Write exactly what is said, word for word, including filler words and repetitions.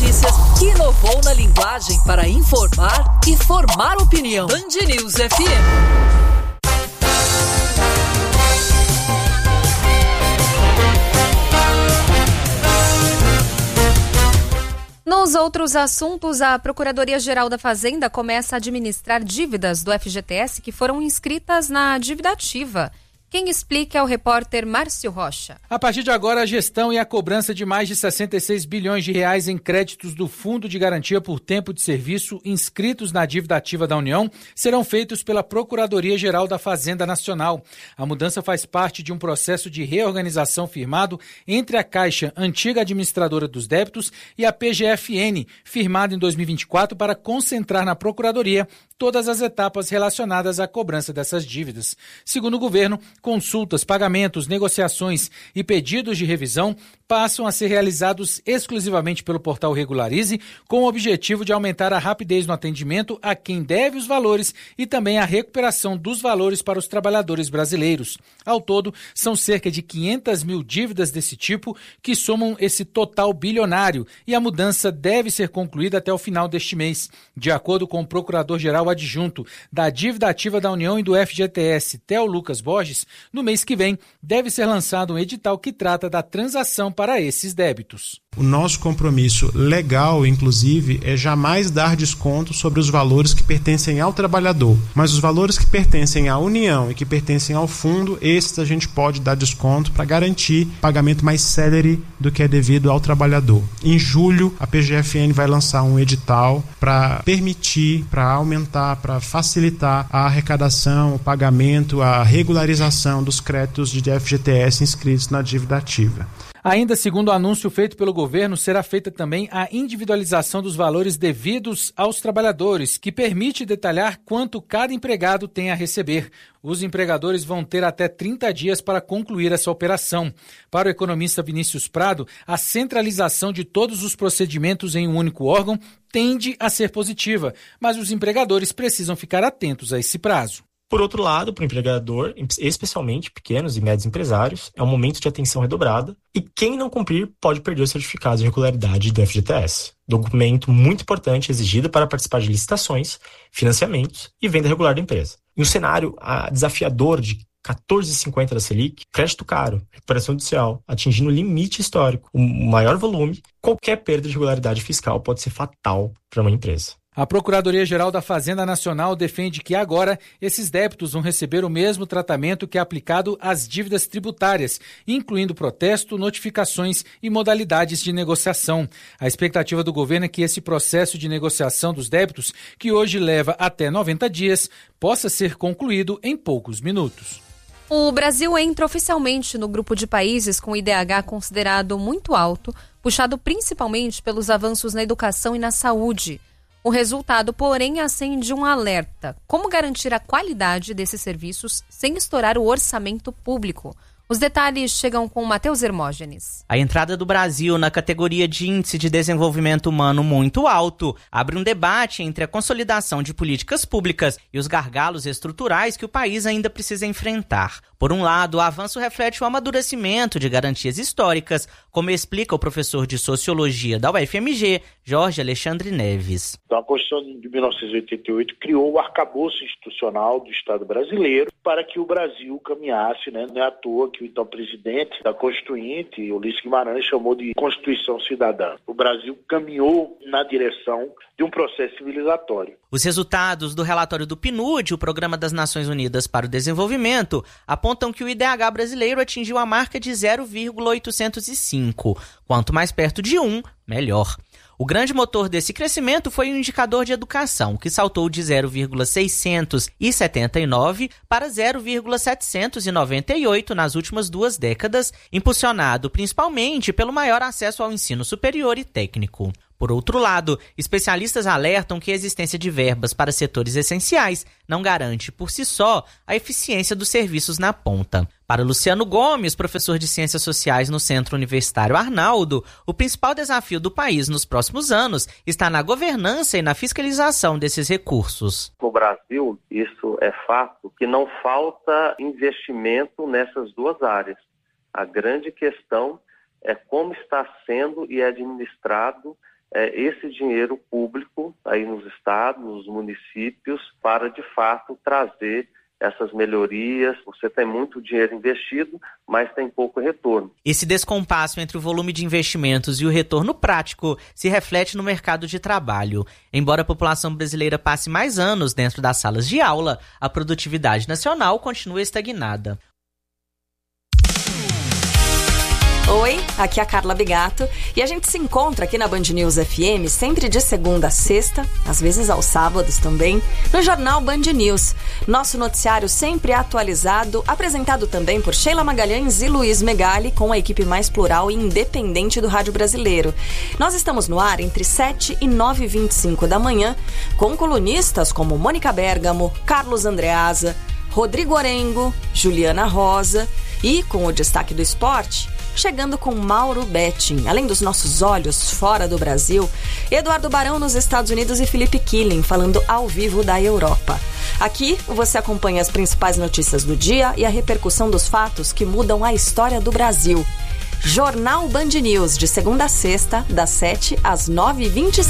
notícias que inovou na linguagem para informar e formar opinião. Band News F M. Nos outros assuntos, a Procuradoria-Geral da Fazenda começa a administrar dívidas do F G T S que foram inscritas na dívida ativa. Quem explica é o repórter Márcio Rocha. A partir de agora, a gestão e a cobrança de mais de sessenta e seis bilhões de reais em créditos do Fundo de Garantia por Tempo de Serviço inscritos na dívida ativa da União serão feitos pela Procuradoria-Geral da Fazenda Nacional. A mudança faz parte de um processo de reorganização firmado entre a Caixa, antiga administradora dos débitos, e a P G F N, firmado em dois mil e vinte e quatro para concentrar na Procuradoria todas as etapas relacionadas à cobrança dessas dívidas. Segundo o governo, consultas, pagamentos, negociações e pedidos de revisão passam a ser realizados exclusivamente pelo portal Regularize, com o objetivo de aumentar a rapidez no atendimento a quem deve os valores e também a recuperação dos valores para os trabalhadores brasileiros. Ao todo, são cerca de quinhentas mil dívidas desse tipo que somam esse total bilionário e a mudança deve ser concluída até o final deste mês. De acordo com o Procurador-Geral Adjunto da Dívida Ativa da União e do F G T S, Theo Lucas Borges, no mês que vem deve ser lançado um edital que trata da transação para esses débitos. O nosso compromisso legal, inclusive, é jamais dar desconto sobre os valores que pertencem ao trabalhador. Mas os valores que pertencem à União e que pertencem ao fundo, esses a gente pode dar desconto para garantir pagamento mais célere do que é devido ao trabalhador. Em julho, a P G F N vai lançar um edital para permitir, para aumentar, para facilitar a arrecadação, o pagamento, a regularização dos créditos de F G T S inscritos na dívida ativa. Ainda segundo o anúncio feito pelo governo, será feita também a individualização dos valores devidos aos trabalhadores, que permite detalhar quanto cada empregado tem a receber. Os empregadores vão ter até trinta dias para concluir essa operação. Para o economista Vinícius Prado, a centralização de todos os procedimentos em um único órgão tende a ser positiva, mas os empregadores precisam ficar atentos a esse prazo. Por outro lado, para o empregador, especialmente pequenos e médios empresários, é um momento de atenção redobrada e quem não cumprir pode perder o certificado de regularidade do F G T S, documento muito importante exigido para participar de licitações, financiamentos e venda regular da empresa. Em um cenário desafiador de quatorze vírgula cinquenta da Selic, crédito caro, recuperação judicial, atingindo o limite histórico, o maior volume, qualquer perda de regularidade fiscal pode ser fatal para uma empresa. A Procuradoria-Geral da Fazenda Nacional defende que agora esses débitos vão receber o mesmo tratamento que é aplicado às dívidas tributárias, incluindo protesto, notificações e modalidades de negociação. A expectativa do governo é que esse processo de negociação dos débitos, que hoje leva até noventa dias, possa ser concluído em poucos minutos. O Brasil entra oficialmente no grupo de países com I D H considerado muito alto, puxado principalmente pelos avanços na educação e na saúde. O resultado, porém, acende um alerta. Como garantir a qualidade desses serviços sem estourar o orçamento público? Os detalhes chegam com Matheus Hermógenes. A entrada do Brasil na categoria de Índice de Desenvolvimento Humano muito alto abre um debate entre a consolidação de políticas públicas e os gargalos estruturais que o país ainda precisa enfrentar. Por um lado, o avanço reflete o amadurecimento de garantias históricas, como explica o professor de Sociologia da U F M G, Jorge Alexandre Neves. Então, a Constituição de mil novecentos e oitenta e oito criou o arcabouço institucional do Estado brasileiro para que o Brasil caminhasse, né? Não é à toa que o então presidente da Constituinte, Ulisses Guimarães, chamou de Constituição Cidadã. O Brasil caminhou na direção de um processo civilizatório. Os resultados do relatório do P N U D, o Programa das Nações Unidas para o Desenvolvimento, apontam que o I D H brasileiro atingiu a marca de zero vírgula oitocentos e cinco. Quanto mais perto de um, melhor. O grande motor desse crescimento foi o indicador de educação, que saltou de zero vírgula seiscentos e setenta e nove para zero vírgula setecentos e noventa e oito nas últimas duas décadas, impulsionado principalmente pelo maior acesso ao ensino superior e técnico. Por outro lado, especialistas alertam que a existência de verbas para setores essenciais não garante, por si só, a eficiência dos serviços na ponta. Para Luciano Gomes, professor de Ciências Sociais no Centro Universitário Arnaldo, o principal desafio do país nos próximos anos está na governança e na fiscalização desses recursos. No Brasil, isso é fato, que não falta investimento nessas duas áreas. A grande questão é como está sendo e administrado é, esse dinheiro público aí nos estados, nos municípios, para de fato trazer essas melhorias. Você tem muito dinheiro investido, mas tem pouco retorno. Esse descompasso entre o volume de investimentos e o retorno prático se reflete no mercado de trabalho. Embora a população brasileira passe mais anos dentro das salas de aula, a produtividade nacional continua estagnada. Oi, aqui é a Carla Bigato e a gente se encontra aqui na Band News F M sempre de segunda a sexta, às vezes aos sábados também, no Jornal Band News. Nosso noticiário sempre atualizado, apresentado também por Sheila Magalhães e Luiz Megali, com a equipe mais plural e independente do rádio brasileiro. Nós estamos no ar entre sete e nove e vinte e cinco da manhã, com colunistas como Mônica Bergamo, Carlos Andreasa, Rodrigo Orengo, Juliana Rosa e, com o destaque do esporte, chegando com Mauro Betting. Além dos nossos olhos fora do Brasil, Eduardo Barão nos Estados Unidos e Felipe Killing falando ao vivo da Europa. Aqui você acompanha as principais notícias do dia e a repercussão dos fatos que mudam a história do Brasil. Jornal Band News, de segunda a sexta, das sete às nove e vinte e cinco.